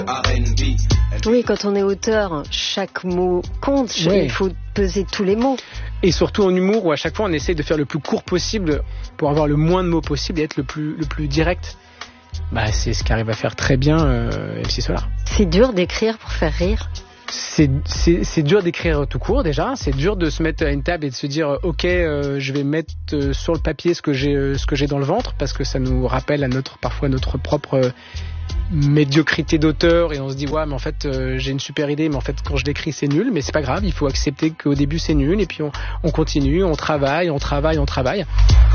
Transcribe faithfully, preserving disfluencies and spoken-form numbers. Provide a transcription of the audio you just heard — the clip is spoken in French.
Oui, quand on est auteur, chaque mot compte, Oui. il faut peser tous les mots. Et surtout en humour où à chaque fois on essaie de faire le plus court possible pour avoir le moins de mots possible et être le plus, le plus direct. Bah, c'est ce qu'arrive à faire très bien euh, M C Solar. C'est dur d'écrire pour faire rire. C'est, c'est, c'est dur d'écrire tout court déjà, c'est dur de se mettre à une table et de se dire ok euh, je vais mettre euh, sur le papier ce que j'ai euh, ce que j'ai dans le ventre parce que ça nous rappelle à notre parfois notre propre euh, médiocrité d'auteur et on se dit ouais mais en fait euh, j'ai une super idée mais en fait quand je l'écris c'est nul, mais c'est pas grave, il faut accepter qu'au début c'est nul et puis on, on continue, on travaille, on travaille, on travaille.